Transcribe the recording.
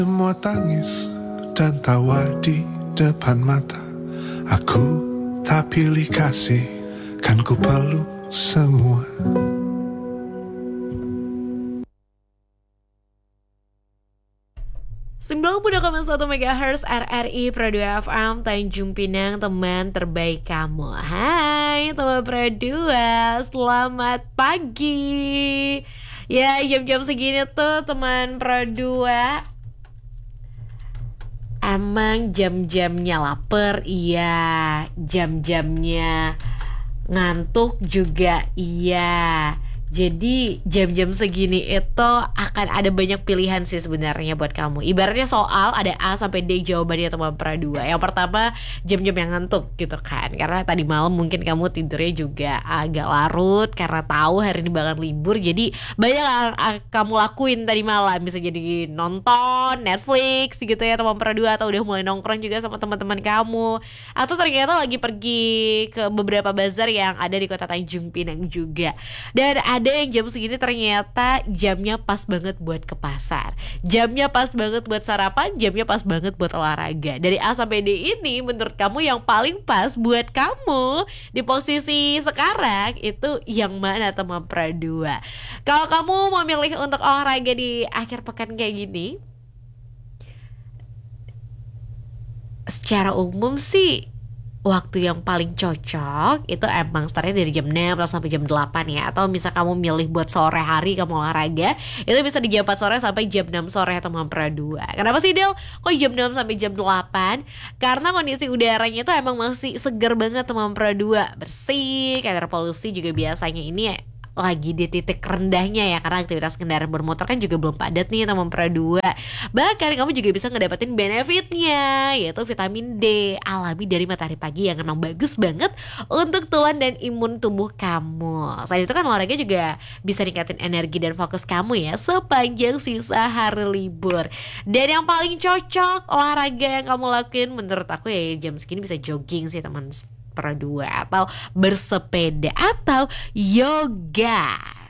Semua tangis dan tawa di depan mata. Aku tak pilih kasih, kan ku peluk semua. Sembilan 90,1 MHz RRI Pro 2 FM Tanjung Pinang, teman terbaik kamu. Hai teman Pro 2, selamat pagi. Ya jam-jam segini tuh teman Pro 2 emang jam-jamnya lapar, iya. Jam-jamnya ngantuk juga, iya. Jadi jam-jam segini itu akan ada banyak pilihan sih sebenarnya buat kamu. Ibaratnya soal ada A sampai D jawabannya teman pra dua. Yang pertama jam-jam yang ngantuk gitu kan. Karena tadi malam mungkin kamu tidurnya juga agak larut karena tahu hari ini bakal libur. Jadi banyak yang kamu lakuin tadi malam. Bisa jadi nonton Netflix gitu ya teman pra dua, atau udah mulai nongkrong juga sama teman-teman kamu, atau ternyata lagi pergi ke beberapa bazar yang ada di kota Tanjung Pinang juga. Dan ada yang jam segini ternyata jamnya pas banget buat ke pasar, jamnya pas banget buat sarapan, jamnya pas banget buat olahraga. Dari A sampai D ini menurut kamu yang paling pas buat kamu di posisi sekarang itu yang mana teman Pradua? Kalau kamu mau milih untuk olahraga di akhir pekan kayak gini, secara umum sih waktu yang paling cocok itu emang startnya dari jam 6 atau sampai jam 8 ya. Atau misal kamu milih buat sore hari kamu olahraga, itu bisa di jam 4 sore sampai jam 6 sore teman Pradua. Kenapa sih Del? Kok jam 6 sampai jam 8? Karena kondisi udaranya itu emang masih seger banget teman Pradua. Bersih, kadar polusi juga biasanya ini ya lagi di titik rendahnya ya, karena aktivitas kendaraan bermotor kan juga belum padat nih teman Pradua. Bahkan kamu juga bisa ngedapetin benefitnya, yaitu vitamin D alami dari matahari pagi yang emang bagus banget untuk tulang dan imun tubuh kamu. Selain itu kan olahraga juga bisa ningkatin energi dan fokus kamu ya sepanjang sisa hari libur. Dan yang paling cocok olahraga yang kamu lakuin menurut aku ya jam segini bisa jogging sih teman Pradua, atau bersepeda, atau yoga.